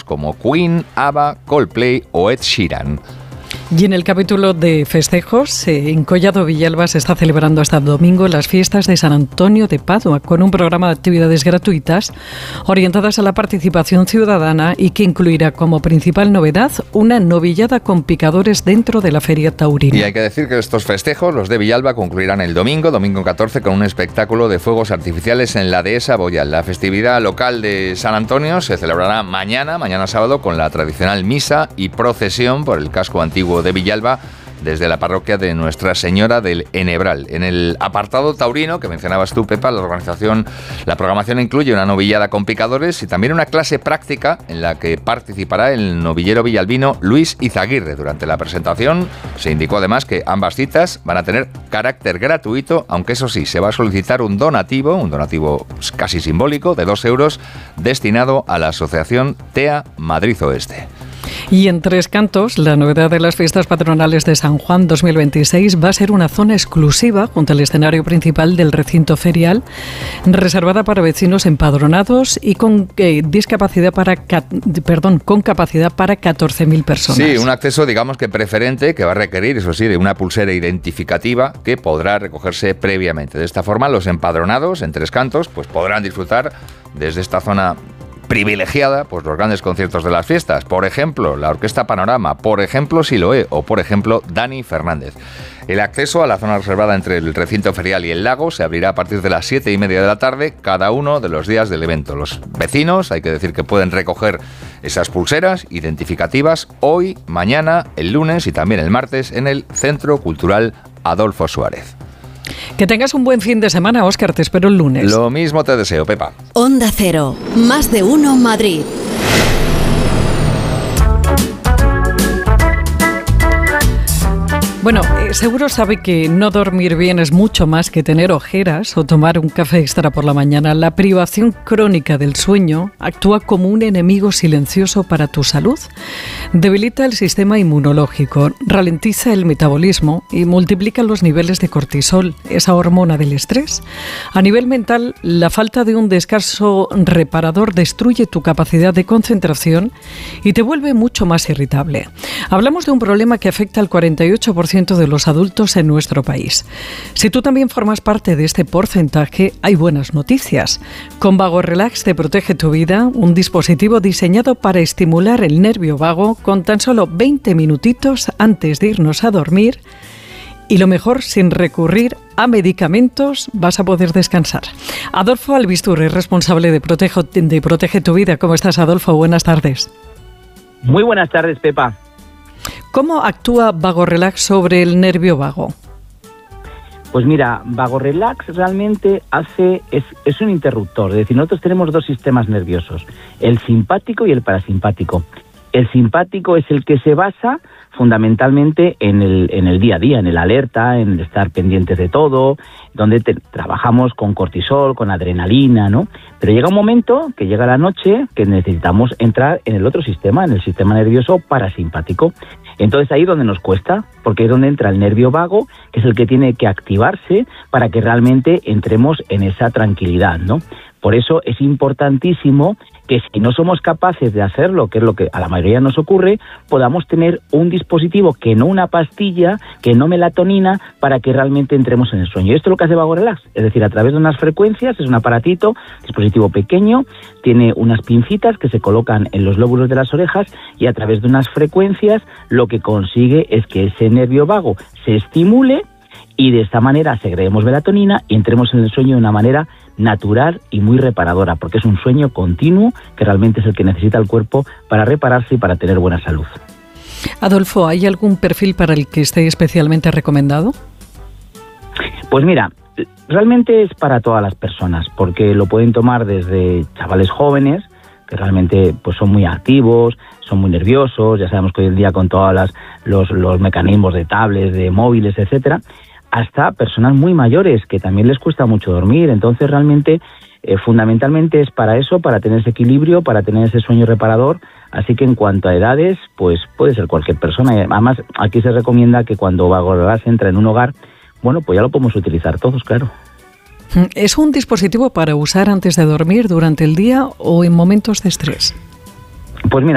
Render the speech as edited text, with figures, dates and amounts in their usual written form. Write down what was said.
como Queen, ABBA, Coldplay o Ed Sheeran. Y en el capítulo de festejos, en Collado Villalba se está celebrando hasta el domingo las fiestas de San Antonio de Padua, con un programa de actividades gratuitas orientadas a la participación ciudadana y que incluirá como principal novedad una novillada con picadores dentro de la feria taurina. Y hay que decir que estos festejos, los de Villalba, concluirán el domingo 14, con un espectáculo de fuegos artificiales en la dehesa Boyal. La festividad local de San Antonio se celebrará mañana sábado, con la tradicional misa y procesión por el casco antiguo de Villalba desde la parroquia de Nuestra Señora del Enebral. En el apartado taurino que mencionabas tú, Pepa, la programación incluye una novillada con picadores y también una clase práctica en la que participará el novillero villalbino Luis Izaguirre. Durante la presentación se indicó además que ambas citas van a tener carácter gratuito, aunque eso sí, se va a solicitar un donativo casi simbólico de 2 euros destinado a la asociación TEA Madrid Oeste. Y en Tres Cantos, la novedad de las fiestas patronales de San Juan 2026 va a ser una zona exclusiva junto al escenario principal del recinto ferial, reservada para vecinos empadronados y con capacidad para 14.000 personas. Sí, un acceso, digamos que preferente, que va a requerir, eso sí, de una pulsera identificativa que podrá recogerse previamente. De esta forma, los empadronados en Tres Cantos pues podrán disfrutar desde esta zona privilegiada pues los grandes conciertos de las fiestas, por ejemplo la Orquesta Panorama, por ejemplo Siloé o por ejemplo Dani Fernández. El acceso a la zona reservada entre el recinto ferial y el lago se abrirá a partir de las 7:30 de la tarde cada uno de los días del evento. Los vecinos, hay que decir que pueden recoger esas pulseras identificativas hoy, mañana, el lunes y también el martes en el Centro Cultural Adolfo Suárez. Que tengas un buen fin de semana, Óscar, te espero el lunes. Lo mismo te deseo, Pepa. Onda Cero, más de uno Madrid. Bueno, seguro sabe que no dormir bien es mucho más que tener ojeras o tomar un café extra por la mañana. La privación crónica del sueño actúa como un enemigo silencioso para tu salud. Debilita el sistema inmunológico, ralentiza el metabolismo y multiplica los niveles de cortisol, esa hormona del estrés. A nivel mental, la falta de un descanso reparador destruye tu capacidad de concentración y te vuelve mucho más irritable. Hablamos de un problema que afecta al 48% de los adultos en nuestro país. Si tú también formas parte de este porcentaje, hay buenas noticias. Con Vago Relax te protege tu vida, un dispositivo diseñado para estimular el nervio vago con tan solo 20 minutitos antes de irnos a dormir. Y lo mejor, sin recurrir a medicamentos, vas a poder descansar. Adolfo Albisturri, responsable de Protege tu Vida. ¿Cómo estás, Adolfo? Buenas tardes. Muy buenas tardes, Pepa. ¿Cómo actúa Vago Relax sobre el nervio vago? Pues mira, Vago Relax realmente es un interruptor. Es decir, nosotros tenemos dos sistemas nerviosos, el simpático y el parasimpático. El simpático es el que se basa fundamentalmente en el día a día, en el alerta, en estar pendientes de todo, donde trabajamos con cortisol, con adrenalina, ¿no? Pero llega un momento, que llega la noche, que necesitamos entrar en el otro sistema, en el sistema nervioso parasimpático. Entonces ahí es donde nos cuesta, porque es donde entra el nervio vago, que es el que tiene que activarse para que realmente entremos en esa tranquilidad, ¿no? Por eso es importantísimo que si no somos capaces de hacerlo, que es lo que a la mayoría nos ocurre, podamos tener un dispositivo que no una pastilla, que no melatonina, para que realmente entremos en el sueño. Y esto es lo que hace Vago Relax, es decir, a través de unas frecuencias, es un aparatito, dispositivo pequeño, tiene unas pincitas que se colocan en los lóbulos de las orejas y a través de unas frecuencias lo que consigue es que ese nervio vago se estimule y de esta manera segreguemos melatonina y entremos en el sueño de una manera natural y muy reparadora, porque es un sueño continuo que realmente es el que necesita el cuerpo para repararse y para tener buena salud. Adolfo, ¿hay algún perfil para el que esté especialmente recomendado? Pues mira, realmente es para todas las personas, porque lo pueden tomar desde chavales jóvenes, que realmente pues son muy activos, son muy nerviosos, ya sabemos que hoy en día con todos los mecanismos de tablets, de móviles, etcétera, hasta personas muy mayores que también les cuesta mucho dormir. Entonces realmente fundamentalmente es para eso, para tener ese equilibrio, para tener ese sueño reparador. Así que en cuanto a edades, pues puede ser cualquier persona. Y además aquí se recomienda que cuando Vago Relax entra en un hogar, bueno, pues ya lo podemos utilizar todos, claro. ¿Es un dispositivo para usar antes de dormir, durante el día o en momentos de estrés? Pues mira,